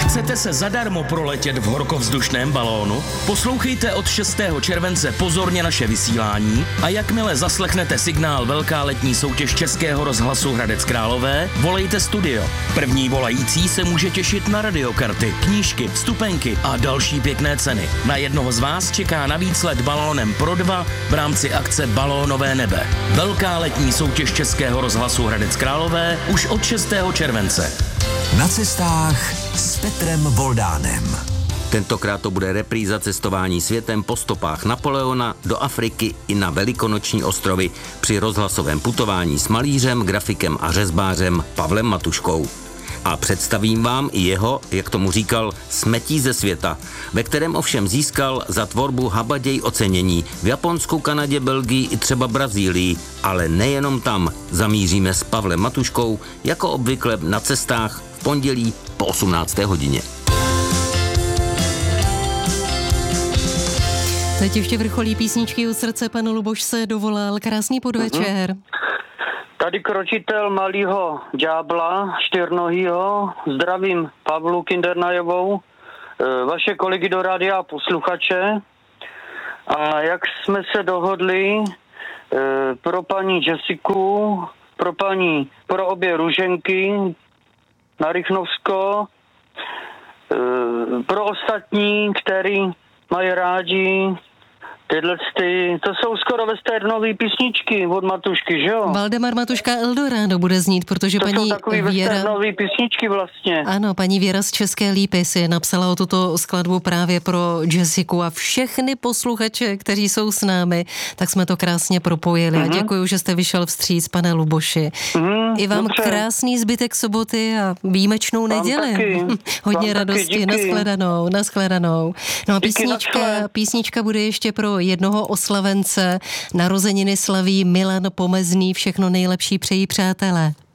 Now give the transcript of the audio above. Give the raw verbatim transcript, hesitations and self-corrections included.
Chcete se zadarmo proletět v horkovzdušném balónu? Poslouchejte od šestého července pozorně naše vysílání a jakmile zaslechnete signál Velká letní soutěž Českého rozhlasu Hradec Králové, volejte studio. První volající se může těšit na radiokarty, knížky, vstupenky a další pěkné ceny. Na jednoho z vás čeká navíc let balónem pro dva v rámci akce Balónové nebe. Velká letní soutěž Českého rozhlasu Hradec Králové už od šestého července. Na cestách s Petrem Voldánem. Tentokrát to bude repríza cestování světem po stopách Napoleona do Afriky i na Velikonoční ostrovy při rozhlasovém putování s malířem, grafikem a řezbářem Pavlem Matuškou. A představím vám i jeho, jak tomu říkal, smetí ze světa, ve kterém ovšem získal za tvorbu habaděj ocenění v Japonsku, Kanadě, Belgii i třeba Brazílii, ale nejenom tam. Zamíříme s Pavlem Matuškou jako obvykle na cestách v pondělí po osmnácté hodině. Teď ještě vrcholí písničky u srdce, pan Luboš se dovolal. Krásný podvečer. Mm-hmm. Tady kročitel malýho ďábla, čtyřnohýho, zdravím Pavlu Kindernajovou, vaše kolegy do rádia a posluchače. A jak jsme se dohodli, pro paní Jessiku, pro paní, pro obě Růženky na Rychnovsko, pro ostatní, který mají rádi tyhle ty, to jsou skoro westernové písničky od Matušky, že jo? Valdemar Matuška Eldorado bude znít, protože to paní jsou takový Věra... westernové písničky vlastně. Ano, paní Věra z České Lípy si napsala o tuto skladbu právě pro Jessiku a všechny posluchače, kteří jsou s námi, tak jsme to krásně propojili. Mm-hmm. A děkuji, že jste vyšel vstříc, pane Luboši. Mm-hmm, I vám dobře. Krásný zbytek soboty a výjimečnou vám neděli. Taky. Hodně vám radosti, nashledanou, nashledanou. No a písnička, písnička bude ještě pro jednoho oslavence. Narozeniny slaví Milan Pomezný, všechno nejlepší přejí přátelé.